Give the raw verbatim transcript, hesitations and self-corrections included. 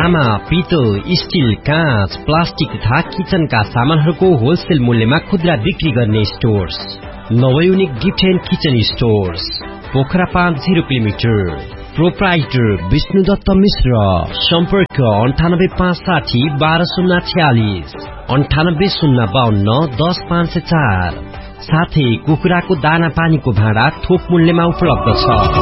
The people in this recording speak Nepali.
तामा, पित्तल, स्टील, काँच, प्लास्टिक तथा किचनका सामानहरूको होलसेल मूल्यमा खुद्रा बिक्री गर्ने stores नवयुनिक gift and kitchen stores, Pokhara पाँच जिरो किलोमिटर। प्रोप्राइटर विष्णुदत्त मिश्र। सम्पर्क अन्ठानब्बे पाँच साठी बाह्र शून्य छयालिस, अन्ठानब्बे शून्य बाहन्न दस पाँच सय चार। साथै कुखुराको दाना पानीको भाँडा थोक मूल्यमा उपलब्ध छ।